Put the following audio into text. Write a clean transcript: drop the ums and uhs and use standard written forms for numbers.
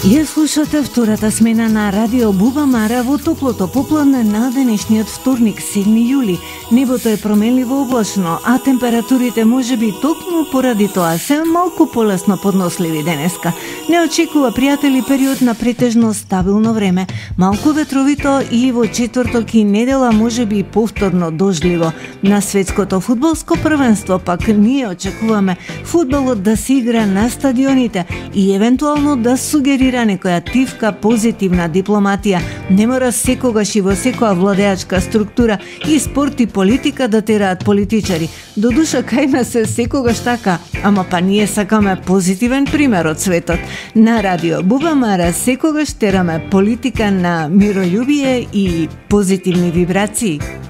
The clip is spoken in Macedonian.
Ја слушате втората смена на Радио Буба Мара во топлото попладне на денешниот вторник, 7 јули. Небото е променливо облачно, а температурите може би токму поради тоа се малку полесно подносливи денеска. Не очекува, пријатели, период на претежно стабилно време, малку ветровито и во четврток и недела може би повторно дождливо. На светското фудбалско првенство пак ние очекуваме фудбалот да се игра на стадионите и евентуално да сугерира некоја тивка позитивна дипломатија. Не мора секогаш и во секоја владеачка структура и спорт и политика да тераат политичари. Додуша кај нас е секогаш така, ама па ние сакаме позитивен пример од светот. На Радио Буба Мара секогаш тераме политика на мирољубие и позитивни вибрации.